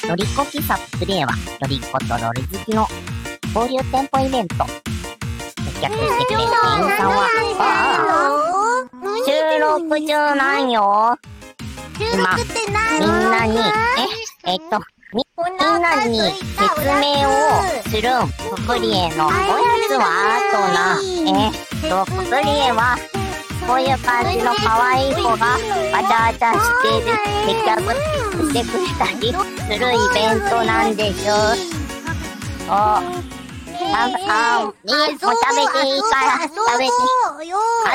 ロリコ喫茶プレイは、ロリコとロール好きの交流店舗イベント。接客してくれる店員さんは、収録中なんよ。今、みんなに、みんなに説明をするん。ププリエのおやつはププリエは、こういう感じの可愛い子がわちゃわちゃしてる接客してくれたりするイベントなんでしょ。もう食べていいから食べて。